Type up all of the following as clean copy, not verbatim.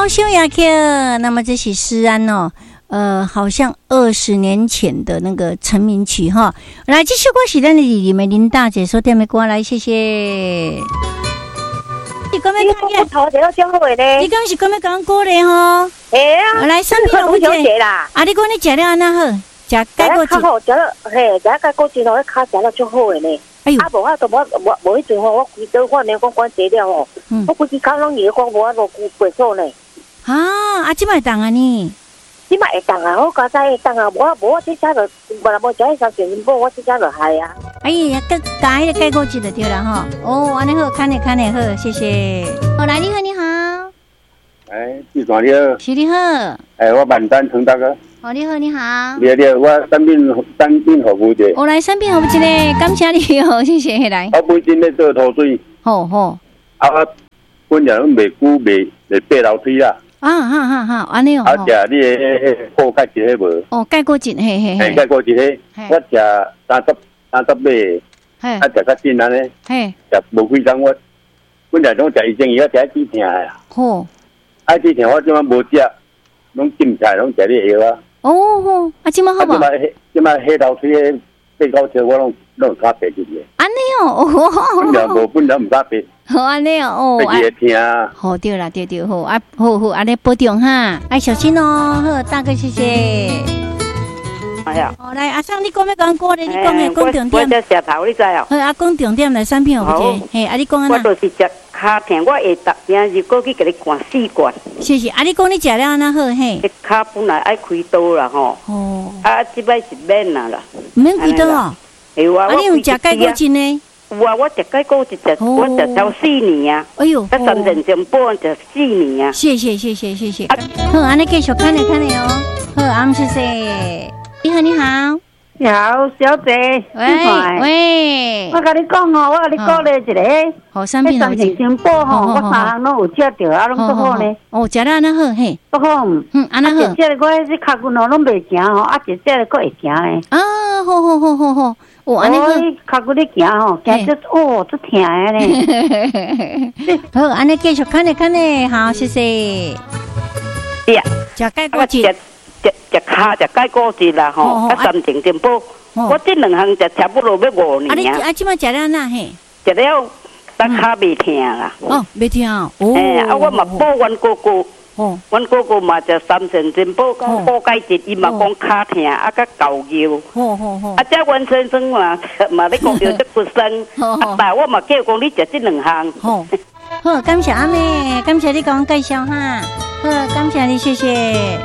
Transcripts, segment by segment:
高修雅克，那么这是诗安哦，好像20年前的那个成名曲哈。来，这首歌是咱的李美玲大姐所点的歌，来，谢谢。你讲咩？ 我头就要讲好的呢。 你讲是讲咩讲歌嘞吼？ 哎呀， 来，上面有一个啦。啊，你讲你食了安那好？食解果子。 好，食了嘿，食解果子吼，卡食了足好的呢。哎呦，啊无啊，都无迄阵吼，我规倒我呢讲管食了吼，我规只口拢伊讲无啊，落背数呢。啊， 即摆当啊呢？ 即摆会当啊，我刚才会当啊，我即下就无食迄三全部，我即下就害啊。 哎呀，加迄个解果子就对了哈。哦，安尼好，看你好，谢谢。好，来，你好，你好。 哎，局长你好。 是你好。 哎，我万丹陈大哥。 哦，你好，你好。 你好，我产品服务者。 我来产品服务者嘞，感谢你哦，谢谢，来。 我本身咧做土水。 好好。 啊，本人袂久袂爬楼梯啦。 哈，安尼哦。 啊，食你迄破解一迄无？ 哦，解果子，嘿。 解果子迄，我食30尾，啊，食较紧安尼。嘿。食无几工我，本来拢食医生药，食止疼的啦。好。啊，止疼我即摆无食，拢禁菜，拢食你药啊。 哦，啊，即摆好无？ 即摆迄楼梯迄爬高车，我拢敢爬进去。 安尼哦， 本来唔敢爬。 好安尼哦， 会听。 好对啦，对好啊，好，安尼保重哈，爱小心哦。好，大哥，谢谢。哎呀，好来，阿桑，你讲要讲歌咧？你讲的讲重点。 我只石头，你知哦？ 好，啊，讲重点来，产品有无？嘿，啊，你讲啊？ 我就是食骹疼，我会平日过去给你灌4罐。 是，啊，你讲你食了安那好嘿？ 骹本来爱开刀啦吼。哦。啊，即摆是免啦。 免开刀哦？ 有啊， 你有食解果子呢？ 有啊，我食解果子食，我食超4年啊。哎呦，啊3年前半食4年啊。谢谢。 好，安尼继续看你哦。好，阿姆谢谢。你好， 你好，小姐。 喂。 我跟你讲哦，我跟你鼓励一个。 好，产品 3年前半吼，我3人拢有食着，啊，拢足好呢。 哦，食了安那好嘿。 足好。 安那好。 即个我迄脚骨哦，拢袂行吼，啊，一只个佫会行呢。 啊，好。哦，安尼好， 脚骨咧行吼，行足足疼的呢。 好，安尼继续看咧，好，谢谢。 呀， 食解果子， 食解果子啦吼，啊3年前半，我这2项食差不多要5年啊。即摆食了哪嘿？ 食了，但骹袂疼啦。 哦，袂疼哦。 啊，我嘛补阮哥哥。阮哥哥嘛就3年前补解质，伊嘛讲骹疼，啊，甲狗腰。啊，这阮先生嘛咧讲着这骨身，但我嘛叫讲你食这2项。 好，感谢阿妹，感谢你给我介绍哈。好，感谢你，谢谢。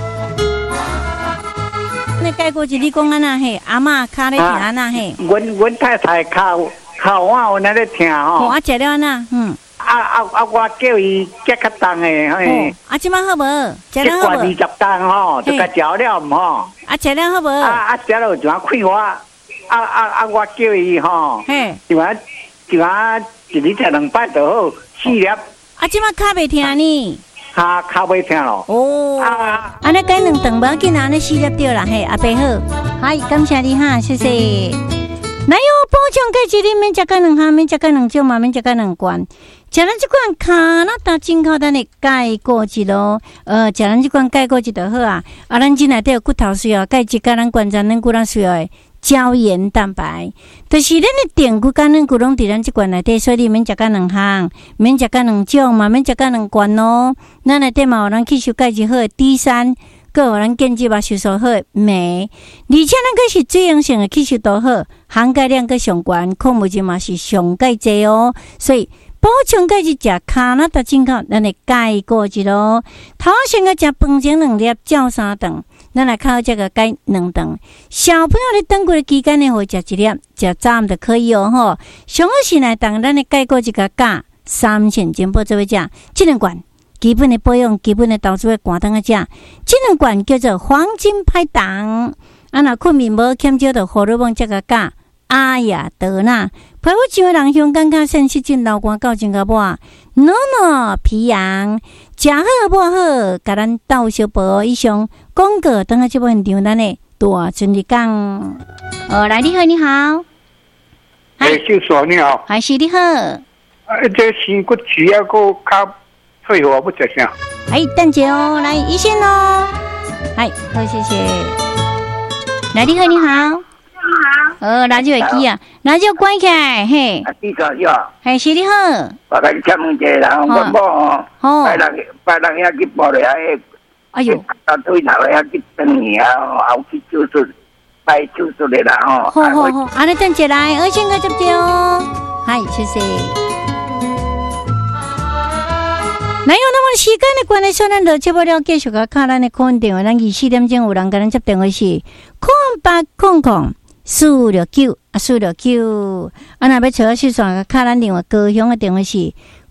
那解果子你讲安那嘿？阿嬷骹咧疼安那嘿？ 阮太太骹我有那咧疼吼。 啊，食了安那？ 我叫伊食较重的嘿。 啊，即摆好无？食了好无？20重吼，就甲嚼了毋吼。 啊，食了好无？ 食了有一碗开我。我叫伊吼，一碗一日食2摆就好，4粒。 啊，即摆骹袂疼呢？ 骹袂疼咯。 哦。安尼改2顿无要紧，安尼4粒对啦，嘿，阿伯好，好，感谢你哈，谢谢。哪有补充钙质？你免食到2项，免食到2种嘛，免食到2罐。食咱这款卡那达进口咱的钙果子咯，食咱这款钙果子就好啊。啊，咱这内底有骨头需要钙质，甲咱关节咱骨头需要的胶原蛋白，就是咱的电骨甲咱骨拢伫咱这罐内底，所以你免食到2项，免食到2种嘛，免食到2罐咯。咱内底嘛有咱吸收钙质好的 D3。个有咱建基嘛吸收好镁，而且咱个是水溶性的吸收都好，含钙量个上悬，矿物质嘛是上钙济哦，所以补充钙质食卡那达进口咱的钙果子咯。头先个食饭前2粒，照3顿，咱来靠这个钙2顿。小朋友咧等过的期间呢，会食1粒，食早暗就可以哦吼。上好是来当咱的钙果子个加3钱进步做伙食，这2罐。基本的保养，基本的投资的寒冬个食，这2罐叫做黄金拍档。啊，若困眠无欠少的荷尔蒙这个加阿雅德纳，皮肤上的人香感觉sen细菌流汗到真个无，诺皮痒，食好无好，甲咱斗小宝以上广告等下这部现场咱的大顺利讲。来，你好，你好。 秀爽你好。 还是你好。 这身骨质啊，个较。退化不食啥？ 等姐哦，来一线哦，好，谢谢。来，你好，你好。radio会记啊，radio关起来，嘿。 你好，你好。 嘿，是你好。 我甲你请问一下啦，我某拜六遐去报了遐， 哎呦， 啊对头遐去等你啊，后去手术，拜手术的啦吼。 好，安尼等一下来，我先个接接哦。嗨，谢谢。哪有那么时间的关系，咱就接不了继续个卡咱的空运电话，咱24点钟有人跟咱接电话是0800469469，若要找我线上卡咱电话，高雄的电话是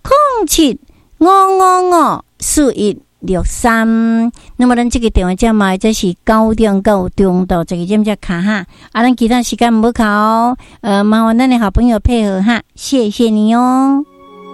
0755541163。那么咱这个电话号码这是9点到中到这个点才卡哈，咱其他时间唔好卡哦。麻烦咱的好朋友配合哈，谢谢你哦。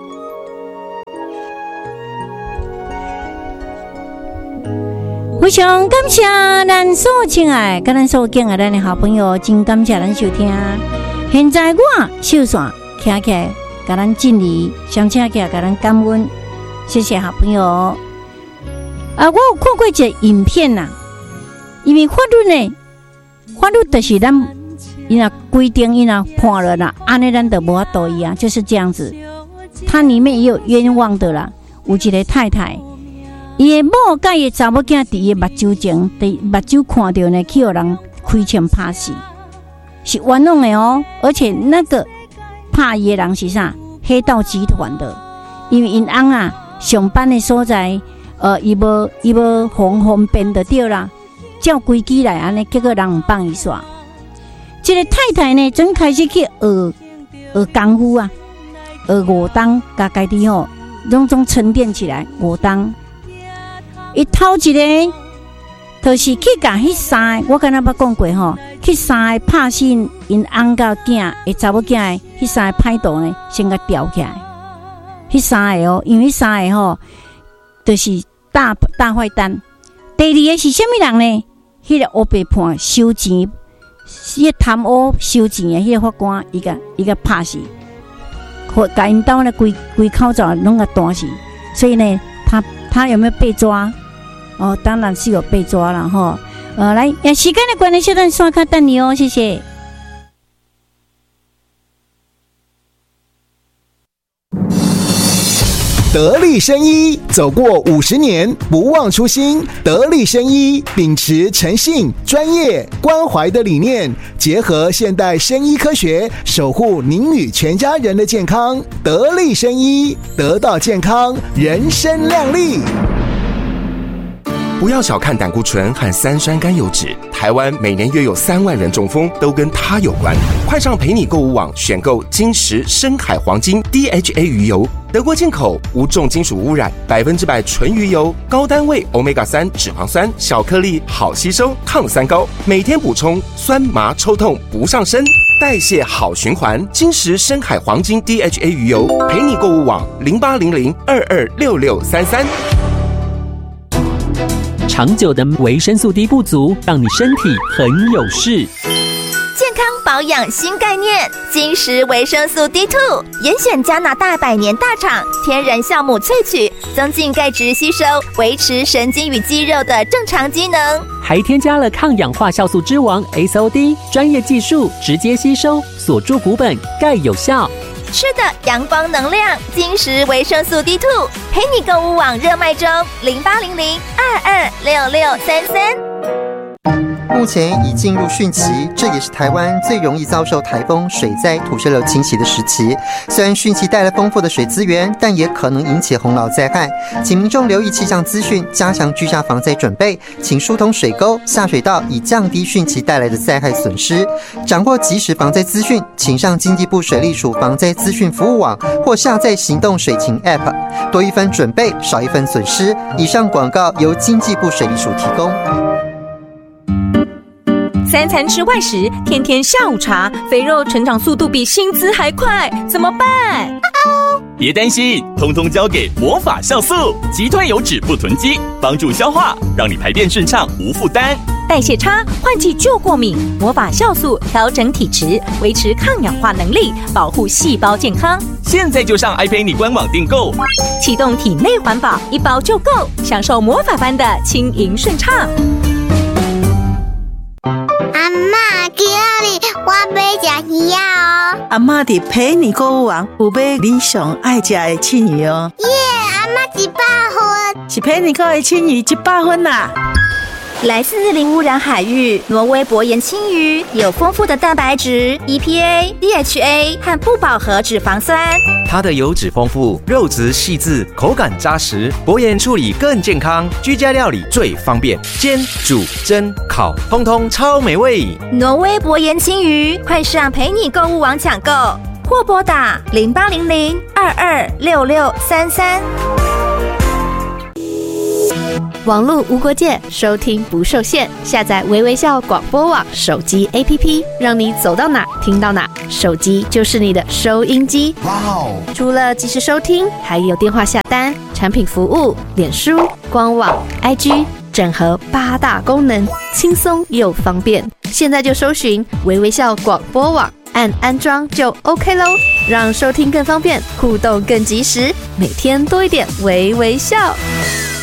非常感谢咱所亲爱，甲咱所敬爱咱的好朋友，真感谢咱收听。现在我秀线徛起来，甲咱敬礼，上车起来甲咱感恩，谢谢好朋友。我有看过一个影片呐，因为法律就是咱伊若规定伊若判了啦，安尼咱就无法度伊啊，就是这样子。它里面也有冤枉的啦，有一个太太。伊的某甲伊查某囝伫伊目睭前，伫目睭看到呢，去互人开枪拍死，是冤枉的哦。而且那个拍伊的人是啥？黑道集团的，因为因翁啊上班的所在，伊无方便就对啦，照规矩来安尼，结果人唔放伊煞。这个太太呢，准开始去学功夫啊，学武当，家己吼，拢沉淀起来武当。伊头一个就是去甲迄三个，我刚才捌讲过吼，去三个拍死因翁甲囝，诶查某囝诶，迄三个歹徒呢，先甲吊起来。迄三个哦，因为迄三个吼，就是大坏蛋。第二个是啥物人呢？迄个乌白判收钱，迄个贪污收钱诶，迄个法官伊个拍死，甲因兜呢规口罩拢甲断死。所以呢，他有没有被抓？哦，当然是有被抓了哈。来，时间的关系，咱刷卡等你哦，谢谢。 得力生医走过50年，不忘初心。得力生医秉持诚信、专业、关怀的理念，结合现代生医科学，守护您与全家人的健康。得力生医，得到健康，人生亮丽。 不要小看胆固醇和3酸甘油酯，台湾每年约有3万人中风，都跟它有关。快上陪你购物网选购金石深海黄金 DHA 鱼油，德国进口，无重金属污染，100%纯鱼油，高单位 Omega-3 脂肪酸，小颗粒，好吸收，抗三高，每天补充，酸麻抽痛不上身，代谢好循环。金石深海黄金 DHA 鱼油，陪你购物网0800226633。 长久的维生素 D 不足，让你身体很有事。 健康保养新概念，金石维生素 D2， 严选加拿大100年大厂天然酵母萃取，增进钙质吸收，维持神经与肌肉的正常机能， 还添加了抗氧化酵素之王 SOD， 专业技术直接吸收，锁住骨本，钙有效。 吃的阳光能量，金石维生素 D2， 陪你购物网热卖中，0800226633。 目前已进入汛期，这也是台湾最容易遭受台风、水灾、土石流侵袭的时期。虽然汛期带来丰富的水资源，但也可能引起洪涝灾害，请民众留意气象资讯，加强居家防灾准备，请疏通水沟、下水道，以降低汛期带来的灾害损失。掌握即时防灾资讯，请上经济部水利署防灾资讯服务网或下载行动水情 App， 多一分准备，少一分损失。以上广告由经济部水利署提供。 3餐吃外食，天天下午茶，肥肉成长速度比薪资还快，怎么办？ 别担心，通通交给魔法酵素，击退油脂不囤积，帮助消化，让你排便顺畅无负担。 代谢差，换季就过敏。魔法酵素调整体质，维持抗氧化能力，保护细胞健康。 现在就上爱陪你官网订购， 启动体内环保，1包就够，享受魔法般的轻盈顺畅。 阿嬷，今日我要吃鱼哦。 阿嬷伫陪你购物网有买你上爱吃的青鱼哦。 耶，阿嬷100分， 是陪你购的青鱼100分啦。 来自零污染海域，挪威薄盐青鱼有丰富的蛋白质、EPA、DHA 和不饱和脂肪酸。 它的油脂丰富，肉质细致，口感扎实，薄盐处理更健康，居家料理最方便，煎、煮、蒸、烤，通通超美味。 挪威薄盐青鱼，快上陪你购物网抢购，或拨打0800-226633。 网络无国界，收听不受限。下载微微笑广播网手机 APP， 让你走到哪听到哪，手机就是你的收音机。哇哦！除了即时收听，还有电话下单、产品服务、脸书、官网、IG， 整合8大功能，轻松又方便。现在就搜寻微微笑广播网，按安装就 OK 咯，让收听更方便，互动更及时，每天多一点微微笑。